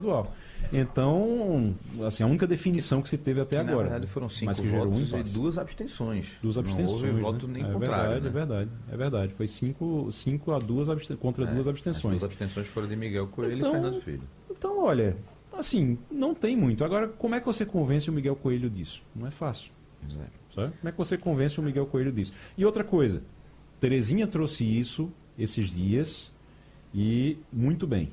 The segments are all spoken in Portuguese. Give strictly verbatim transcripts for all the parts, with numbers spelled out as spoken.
estadual. Então, assim, a única definição que se teve até que, agora. Na verdade foram cinco mas que gerou votos um e duas abstenções. Duas abstenções. Não houve né? voto nem é contrário. Verdade, né? É verdade, é verdade. Foi cinco, cinco a duas absten... contra é, duas abstenções. As duas abstenções foram de Miguel Coelho então, e Fernando Filho. Então, olha, assim, não tem muito. Agora, como é que você convence o Miguel Coelho disso? Não é fácil. Sabe? Como é que você convence o Miguel Coelho disso? E outra coisa, Terezinha trouxe isso esses dias e muito bem.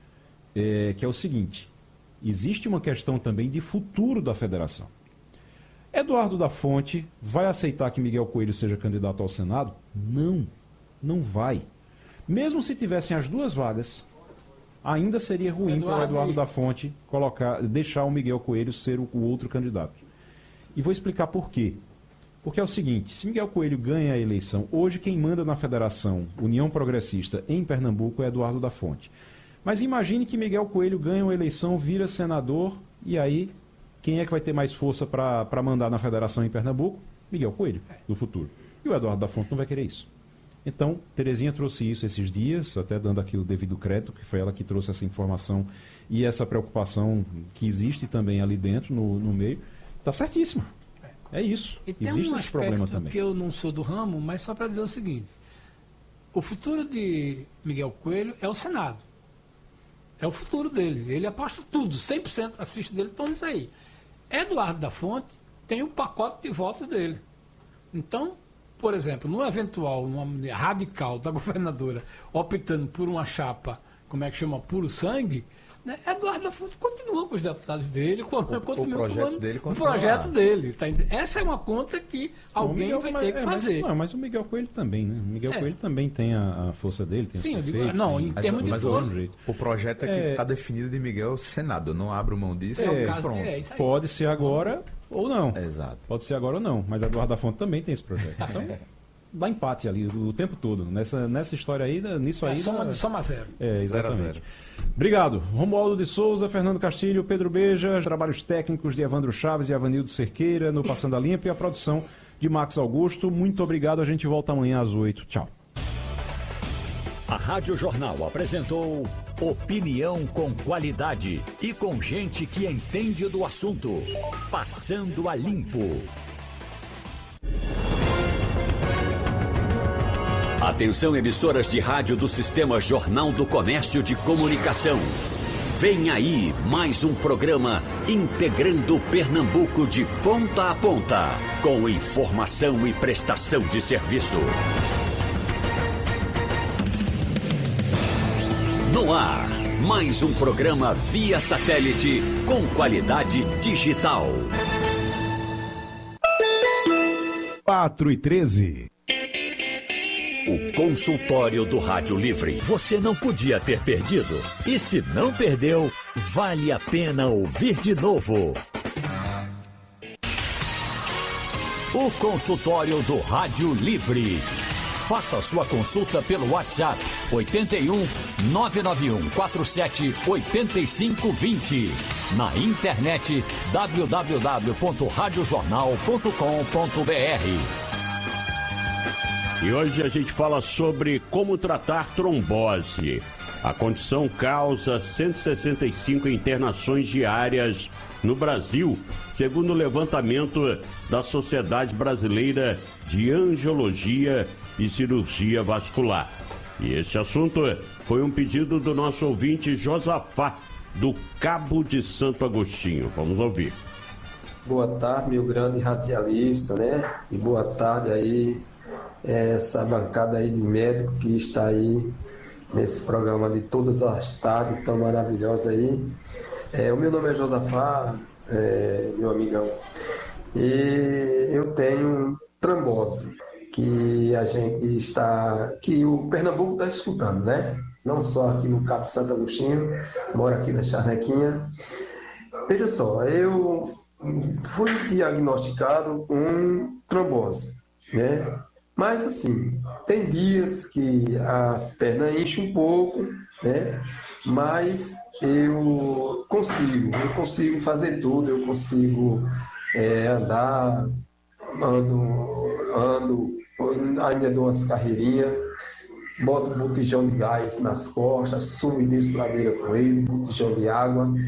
É, que é o seguinte, existe uma questão também de futuro da federação. Eduardo da Fonte vai aceitar que Miguel Coelho seja candidato ao Senado? Não, não vai. Mesmo se tivessem as duas vagas, ainda seria ruim para o Eduardo da Fonte colocar, deixar o Miguel Coelho ser o, o outro candidato. E vou explicar por quê. Porque é o seguinte, se Miguel Coelho ganha a eleição, hoje quem manda na federação União Progressista em Pernambuco é Eduardo da Fonte. Mas imagine que Miguel Coelho ganha uma eleição, vira senador, e aí quem é que vai ter mais força para mandar na federação em Pernambuco? Miguel Coelho, no futuro. E o Eduardo da Fonte não vai querer isso. Então, Terezinha trouxe isso esses dias, até dando aqui o devido crédito, que foi ela que trouxe essa informação e essa preocupação que existe também ali dentro, no, no meio. Está certíssimo. É isso. E tem existe um esse problema aspecto também. que eu não sou do ramo, mas só para dizer o seguinte. O futuro de Miguel Coelho é o Senado. É o futuro dele. Ele aposta tudo, cem por cento das fichas dele estão nisso aí. Eduardo da Fonte tem o pacote de votos dele. Então, por exemplo, no eventual, numa maneira radical da governadora optando por uma chapa, como é que chama, puro sangue, né? Eduardo da Fonte continua com os deputados dele, continua o, continua o projeto com dele o continua projeto lá. dele. Tá? Essa é uma conta que alguém Miguel, vai mas, ter que é, fazer. Mas, não, mas o Miguel Coelho também, né? O Miguel É. Coelho também tem a, a força dele, tem Sim, os eu digo, prefeitos, não, tem- em mas- termos de mas do força. mesmo jeito. O projeto é que É. está definido de Miguel Senado. Não abro mão disso. É o É, caso pronto. é isso aí. Pode ser agora ou não. Exato. Pode ser agora ou não, mas Eduardo da Fonte também tem esse projeto. Tá Então, certo. dá empate ali o tempo todo. Nessa, nessa história aí, nisso É, aí. soma, dá- soma zero. É, Zero a exatamente. zero. Obrigado. Romualdo de Souza, Fernando Castilho, Pedro Beja, trabalhos técnicos de Evandro Chaves e Avanildo Cerqueira no Passando a Limpo e a produção de Max Augusto. Muito obrigado. A gente volta amanhã às oito. Tchau. A Rádio Jornal apresentou opinião com qualidade e com gente que entende do assunto. Passando a Limpo. Atenção, emissoras de rádio do Sistema Jornal do Comércio de Comunicação. Vem aí mais um programa integrando Pernambuco de ponta a ponta, com informação e prestação de serviço. No ar, mais um programa via satélite com qualidade digital. quatro e treze. O consultório do Rádio Livre. Você não podia ter perdido. E se não perdeu, vale a pena ouvir de novo. O consultório do Rádio Livre. Faça sua consulta pelo WhatsApp oito um nove nove um quatro sete oito cinco dois zero. Na internet w w w ponto rádio jornal ponto com ponto b r. E hoje a gente fala sobre como tratar trombose. A condição causa cento e sessenta e cinco internações diárias no Brasil, segundo o levantamento da Sociedade Brasileira de Angiologia e Cirurgia Vascular. E esse assunto foi um pedido do nosso ouvinte Josafá, do Cabo de Santo Agostinho. Vamos ouvir. Boa tarde, meu grande radialista, né? E boa tarde aí, essa bancada aí de médico que está aí nesse programa de todas as tardes, tão maravilhosa aí. É, o meu nome é Josafá, é, meu amigão, e eu tenho trombose, que a gente está, que o Pernambuco está escutando, né? Não só aqui no Cabo Santo Agostinho, moro aqui na Charnequinha. Veja só, eu fui diagnosticado com trombose, né? Mas assim, tem dias que as pernas enchem um pouco, né? Mas eu consigo, eu consigo fazer tudo, eu consigo é, andar, ando, ando, ainda dou umas carreirinhas, boto um botijão de gás nas costas, sumo e desço ladeira com ele, botijão de água.